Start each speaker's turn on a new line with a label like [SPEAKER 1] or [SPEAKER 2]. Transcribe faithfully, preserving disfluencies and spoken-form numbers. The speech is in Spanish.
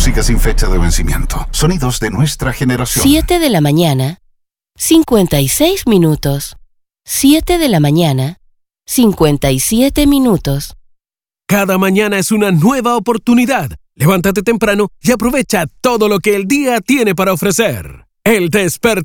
[SPEAKER 1] música sin fecha de vencimiento. Sonidos de nuestra generación.
[SPEAKER 2] siete de la mañana, cincuenta y seis minutos. siete de la mañana, cincuenta y siete minutos.
[SPEAKER 3] Cada mañana es una nueva oportunidad. Levántate temprano y aprovecha todo lo que el día tiene para ofrecer. El Despertador.